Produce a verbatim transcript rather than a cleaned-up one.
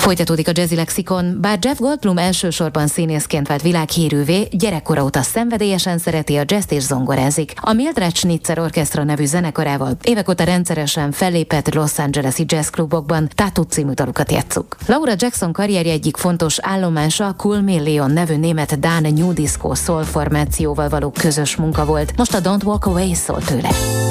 Folytatódik a Jazzy Lexikon. Bár Jeff Goldblum elsősorban színészként vált világhírűvé, gyerekkora óta szenvedélyesen szereti a jazzt és zongorázik. A Mildred Schnitzer Orchestra nevű zenekarával évek óta rendszeresen fellépett Los Angeles-i jazzklubokban, Tattoo című dalukat játsszuk. Laura Jackson karrierje egyik fontos állomása a Cool Million nevű német dán new disco soul formációval való közös munka volt. Most a Don't Walk Away szól tőle.